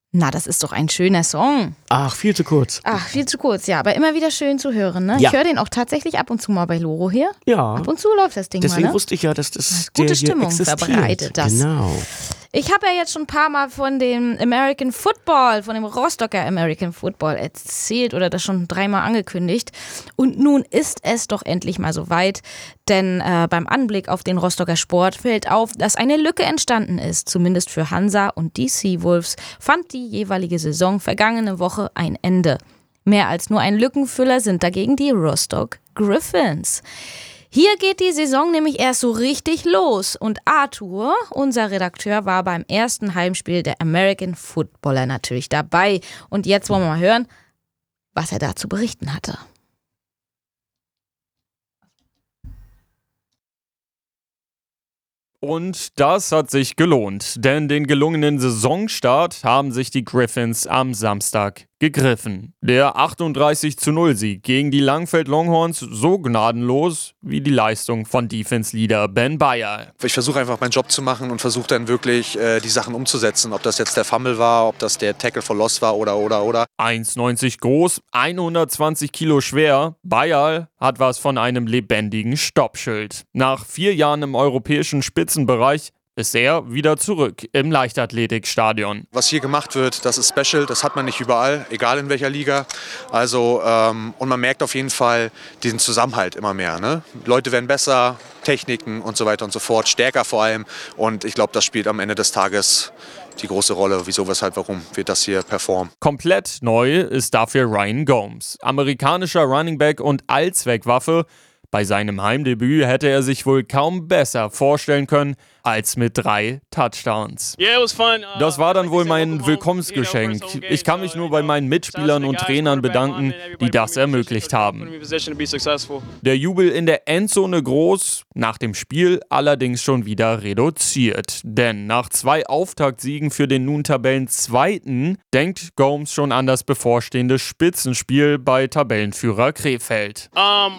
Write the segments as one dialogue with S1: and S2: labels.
S1: Na, das ist doch ein schöner Song.
S2: Ach, viel zu kurz.
S1: Ach, viel zu kurz, ja. Aber immer wieder schön zu hören, ne?
S2: Ja.
S1: Ich höre den auch tatsächlich ab und zu mal bei Loro hier.
S2: Ja.
S1: Ab und zu läuft das Ding
S2: Deswegen
S1: mal, ne?
S2: wusste ich ja, dass das
S1: Gute
S2: der hier
S1: Stimmung
S2: existiert.
S1: verbreitet das.
S2: Genau.
S1: Ich habe ja jetzt schon ein paar Mal von dem American Football, von dem Rostocker American Football erzählt oder das schon 3-mal angekündigt. Und nun ist es doch endlich mal soweit, denn beim Anblick auf den Rostocker Sport fällt auf, dass eine Lücke entstanden ist. Zumindest für Hansa und die Seawolves fand die jeweilige Saison vergangene Woche ein Ende. Mehr als nur ein Lückenfüller sind dagegen die Rostock Griffins. Hier geht die Saison nämlich erst so richtig los und Arthur, unser Redakteur, war beim ersten Heimspiel der American Footballer natürlich dabei. Und jetzt wollen wir mal hören, was er da zu berichten hatte.
S3: Und das hat sich gelohnt, denn den gelungenen Saisonstart haben sich die Griffins am Samstag gegriffen. Der 38-0-Sieg gegen die Langfeld Longhorns so gnadenlos wie die Leistung von Defense-Leader Ben Bayer.
S4: Ich versuche einfach meinen Job zu machen und versuche dann wirklich die Sachen umzusetzen. Ob das jetzt der Fumble war, ob das der Tackle for Loss war oder.
S3: 1,90 groß, 120 Kilo schwer. Bayer hat was von einem lebendigen Stoppschild. Nach 4 Jahren im europäischen Spitzenbereich ist er wieder zurück im Leichtathletikstadion.
S4: Was hier gemacht wird, das ist special, das hat man nicht überall, egal in welcher Liga. Also, und man merkt auf jeden Fall diesen Zusammenhalt immer mehr. Ne? Leute werden besser, Techniken und so weiter und so fort, stärker vor allem. Und ich glaube, das spielt am Ende des Tages die große Rolle. Wieso, weshalb, warum wird das hier performen.
S3: Komplett neu ist dafür Ryan Gomes, amerikanischer Running Back und Allzweckwaffe. Bei seinem Heimdebüt hätte er sich wohl kaum besser vorstellen können als mit 3 Touchdowns. Das war dann wohl mein Willkommensgeschenk. Ich kann mich nur bei meinen Mitspielern und Trainern bedanken, die das ermöglicht haben. Der Jubel in der Endzone groß, nach dem Spiel allerdings schon wieder reduziert. Denn nach 2 Auftaktsiegen für den nun Tabellenzweiten denkt Gomes schon an das bevorstehende Spitzenspiel bei Tabellenführer Krefeld.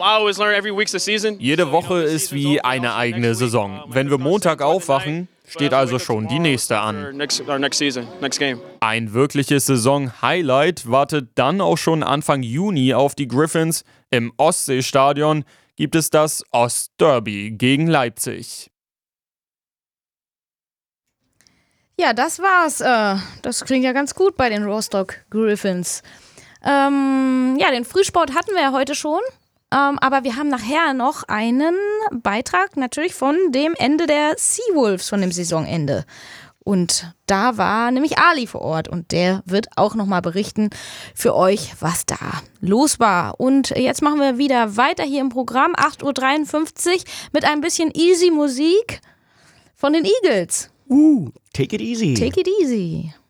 S3: Jede Woche ist wie eine eigene Saison. Wenn wir Montag aufwachen, steht also schon die nächste an. Ein wirkliches Saison-Highlight wartet dann auch schon Anfang Juni auf die Griffins. Im Ostseestadion gibt es das Ostderby gegen Leipzig.
S1: Ja, das war's. Das klingt ja ganz gut bei den Rostock Griffins. Den Frühsport hatten wir ja heute schon. Aber wir haben nachher noch einen Beitrag natürlich von dem Ende der Seawolves, von dem Saisonende. Und da war nämlich Ali vor Ort und der wird auch nochmal berichten für euch, was da los war. Und jetzt machen wir wieder weiter hier im Programm, 8.53 Uhr mit ein bisschen Easy Musik von den Eagles.
S2: Take it easy.
S1: Take it easy.